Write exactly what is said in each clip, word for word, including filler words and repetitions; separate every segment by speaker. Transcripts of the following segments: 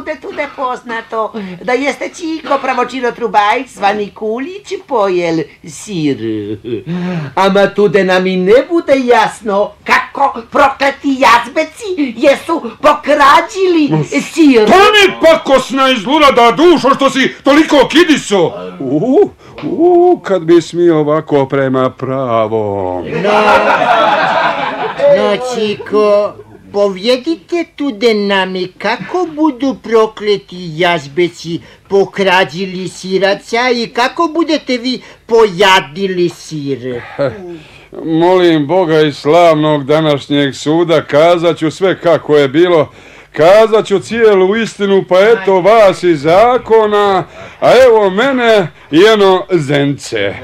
Speaker 1: bude tude poznato da jeste Čiko Pravočino Trubajić zvani Kulić pojel sir. Ama tude nam i ne bude jasno kako prokleti jazbeci jesu pokrađili sir.
Speaker 2: Stani pakosna iz lurada dušo što si toliko kidiso. Uuu, uu, kad bi smio ovako prema pravom.
Speaker 3: No, no Čiko, povjedite tude nami kako budu prokleti jazbeci pokrađili siraca i kako budete vi pojadili sir.
Speaker 2: Molim Boga i slavnog današnjeg suda, kazat ću sve kako je bilo, kazat ću cijelu istinu, pa eto vas iz zakona, a evo mene i eno zence.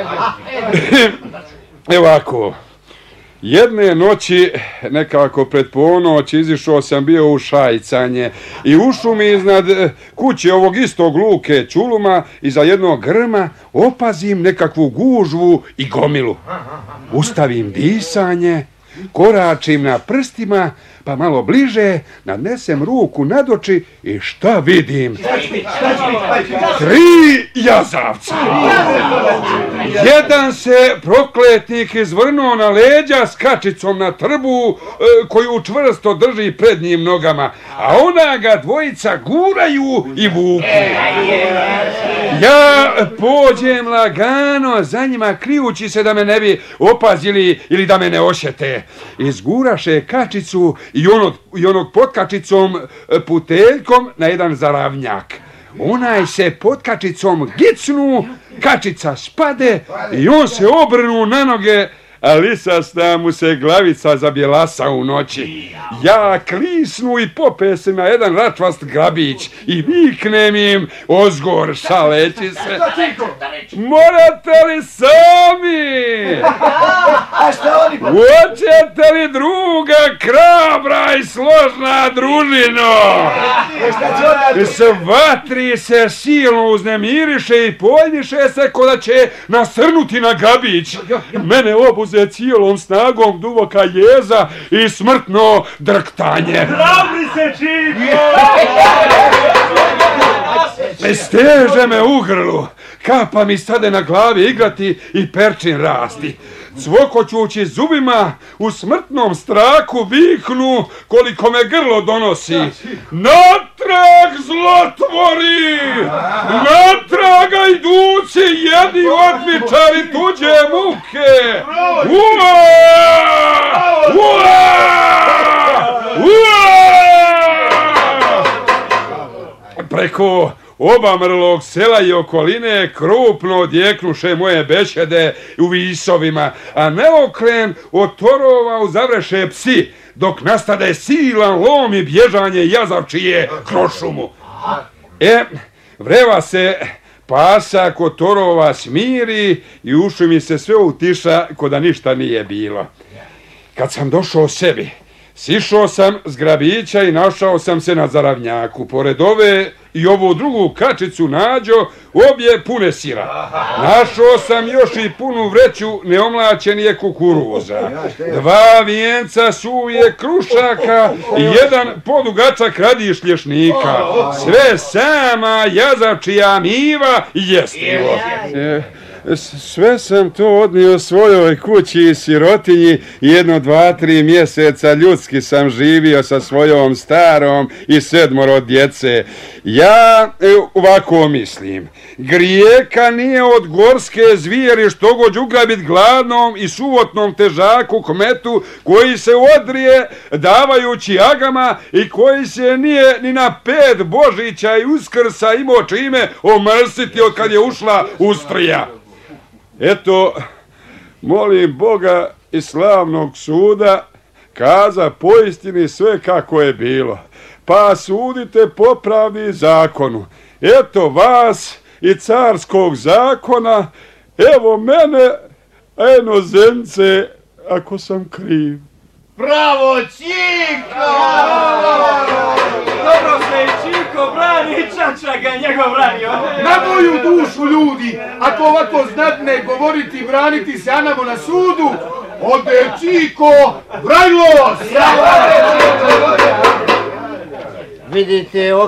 Speaker 2: Evako, jedne noći, nekako pred ponoć, izišao sam bio u šajcanje i ušao mi iznad kuće ovog istog Luke Čuluma, iza jednog grma opazim nekakvu gužvu i gomilu. Ustavim disanje, koračim na prstima, pa malo bliže, nadnesem ruku nad oči i šta vidim? Tri jazavca! Jedan se prokletnik izvrnuo na leđa s kačicom na trbu koju čvrsto drži prednjim nogama, a ona ga dvojica guraju i vuku. Ja pođem lagano za njima, krijući se da me ne bi opazili ili da me ne ošete. Izguraše kačicu i onog, i onog pod kačicom puteljkom na jedan zaravnjak. Onaj se pod kačicom gicnu, kačica spade i on se obrnu na noge, a lisasta mu se glavica zabjelasa u noći. Ja klisnu i pope se na jedan račvast grabić i viknem im ozgor šaleći se. Morate li sami?
Speaker 4: A šta oni?
Speaker 2: Hoćete li druga krabra i složna družino? Svatri se silno uznemiriše i poljiše se ko da će nasrnuti na gabić. Mene obuze cijelom snagom duboka jeza i smrtno drktanje.
Speaker 4: Hrabri se, Čiko!
Speaker 2: Steže me u grlu, kapa mi stade na glavi igrati i perčin rasti. Cvokoćući zubima u smrtnom straku viknu koliko me grlo donosi. Natrag zlotvori! Natraga iduci jedni otmičari tuđe muke! Ua! Ua! Ua! Preko obamrlog sela i okoline krupno odjeknuše moje bešede u visovima, a neokren od torova uzavreše psi, dok nastade silan lom i bježanje jazavčije kroz šumu. E, vreva se pasa kod torova smiri i u šumi se sve utiša ko da ništa nije bilo. Kad sam došao sebi, sišao sam s grabića i našao sam se na zaravnjaku. Pored ove i ovu drugu kačicu nađo, obje pune sira. Našao sam još i punu vreću neomlačenije kukuruza. Dva vijenca suje krušaka i jedan podugačak radišlješnika. Sve sama jazavčija miva i jestivo. Sve sam to odnio svojoj kući i sirotinji, jedno, dva, tri mjeseca ljudski sam živio sa svojom starom i sedmoro djece. Ja e, ovako mislim, grijeka nije od gorske zvijeri što god ugrabit gladnom i suvotnom težaku kmetu koji se odrije davajući agama i koji se nije ni na pet Božića i Uskrsa imao čime omrsiti od kad je ušla Ustrija. Eto, molim Boga i slavnog suda, kaza poistini sve kako je bilo, pa sudite po pravdi i zakonu. Eto vas i carskog zakona, evo mene, eno zence, ako sam kriv.
Speaker 4: Bravo, Čiko! Dobro se i Čiko brani, Čačaga njegov branio.
Speaker 5: Na moju dušu, ljudi, ako ovako znatne govoriti i braniti se Anamo na sudu, ode Čiko, vrajlo!
Speaker 3: Vidite,